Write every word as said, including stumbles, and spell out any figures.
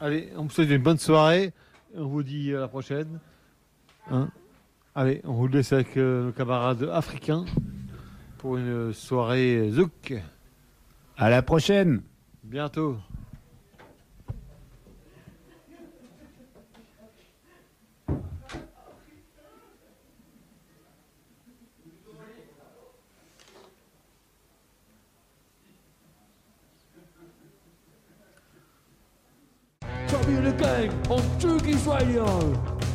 Allez, on vous souhaite une bonne soirée. On vous dit à la prochaine. Hein, allez, on vous laisse avec euh, nos camarades africains pour une soirée zouk. À la prochaine. Bientôt. Champion de gang en Turkish Radio.